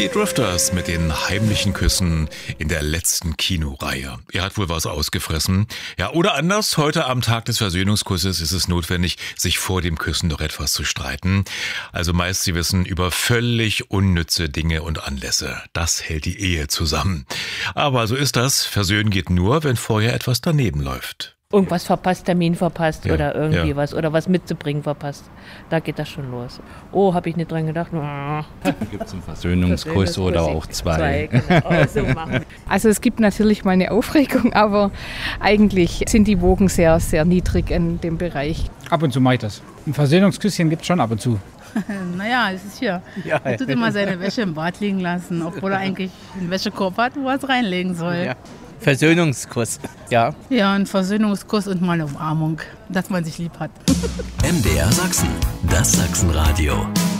Die Drifters mit den heimlichen Küssen in der letzten Kinoreihe. Er hat wohl was ausgefressen. Ja, oder anders, heute am Tag des Versöhnungskusses ist es notwendig, sich vor dem Küssen noch etwas zu streiten. Also meist, Sie wissen, über völlig unnütze Dinge und Anlässe. Das hält die Ehe zusammen. Aber so ist das. Versöhnen geht nur, wenn vorher etwas daneben läuft. Irgendwas verpasst, Termin verpasst oder irgendwie ja. was. Oder was mitzubringen verpasst. Da geht das schon los. Oh, habe ich nicht dran gedacht. Gibt es einen Versöhnungskuss oder auch zwei? Genau, so machen. Also es gibt natürlich mal eine Aufregung, aber eigentlich sind die Wogen sehr, sehr niedrig in dem Bereich. Ab und zu mache ich das. Ein Versöhnungsküsschen gibt es schon ab und zu. Naja, es ist hier. Er tut immer seine Wäsche im Bad liegen lassen, obwohl er eigentlich einen Wäschekorb hat, wo er es reinlegen soll. Ja. Versöhnungskuss, ja. Ja, ein Versöhnungskuss und mal eine Umarmung, dass man sich lieb hat. MDR Sachsen, das Sachsenradio.